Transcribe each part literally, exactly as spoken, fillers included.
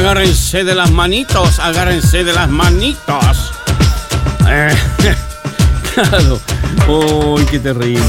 Agárrense de las manitos, agárrense de las manitos. Eh, claro. Uy, qué terrible.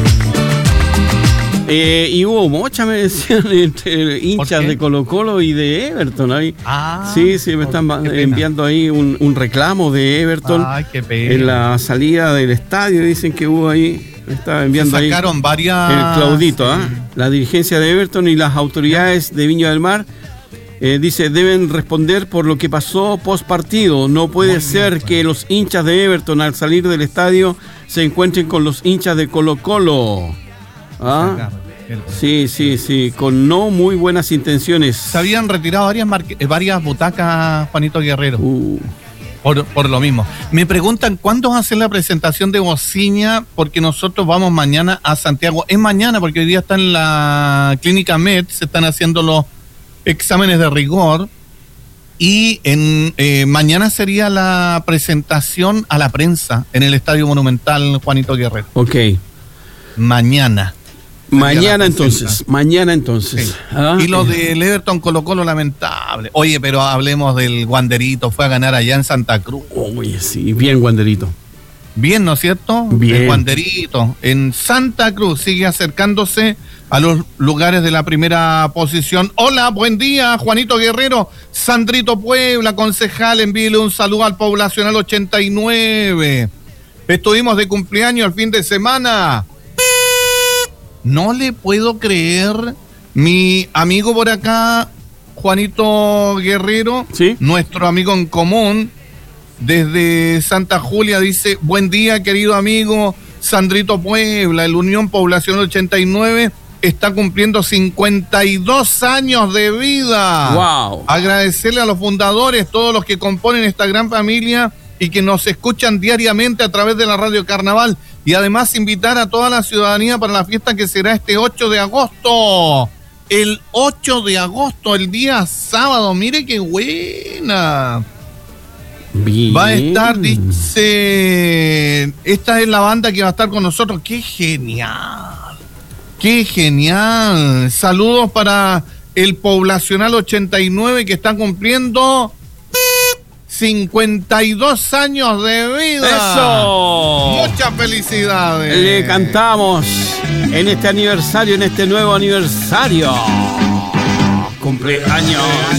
Eh, y hubo mocha, me decían, entre hinchas de Colo Colo y de Everton. Ahí. Ah, sí, sí, me están enviando ahí un, un reclamo de Everton. Ay, qué pena. En la salida del estadio, dicen que hubo ahí. Me estaba enviando Se sacaron ahí varias... el Claudito, ¿ah? ¿eh? La dirigencia de Everton y las autoridades de Viña del Mar, eh, dice, deben responder por lo que pasó post partido. No puede Muy ser bien, que los hinchas de Everton al salir del estadio se encuentren con los hinchas de Colo Colo. ¿Ah? Sí, sí, sí, con no muy buenas intenciones. Se habían retirado varias, marque- varias butacas, Juanito Guerrero. Uh. Por, por lo mismo. Me preguntan cuándo va a hacer la presentación de Bociña, porque nosotros vamos mañana a Santiago. Es mañana, porque hoy día está en la clínica Med, se están haciendo los exámenes de rigor. Y en eh, mañana sería la presentación a la prensa en el Estadio Monumental, Juanito Guerrero. Ok. Mañana. Mañana entonces, mañana entonces. Sí. ¿Ah? Y lo del Everton Colo Colo, lamentable. Oye, pero hablemos del Wanderito, fue a ganar allá en Santa Cruz. Oye, sí, bien Wanderito. Bien, ¿no es cierto? Bien. El Wanderito en Santa Cruz sigue acercándose a los lugares de la primera posición. Hola, buen día, Juanito Guerrero. Sandrito Puebla, concejal, envíele un saludo al Poblacional ochenta y nueve. Estuvimos de cumpleaños el fin de semana. No le puedo creer, mi amigo por acá, Juanito Guerrero, ¿sí? Nuestro amigo en común, desde Santa Julia, dice, buen día, querido amigo Sandrito Puebla, el Unión Población ochenta y nueve está cumpliendo cincuenta y dos años de vida. Wow. Agradecerle a los fundadores, todos los que componen esta gran familia y que nos escuchan diariamente a través de la Radio Carnaval. Y además invitar a toda la ciudadanía para la fiesta que será este ocho de agosto. El ocho de agosto, el día sábado. Mire qué buena. Bien. Va a estar, dice, esta es la banda que va a estar con nosotros. ¡Qué genial! ¡Qué genial! Saludos para el Poblacional ochenta y nueve que está cumpliendo cincuenta y dos años de vida. ¡Eso! Muchas felicidades. Le cantamos en este aniversario, en este nuevo aniversario. Cumpleaños.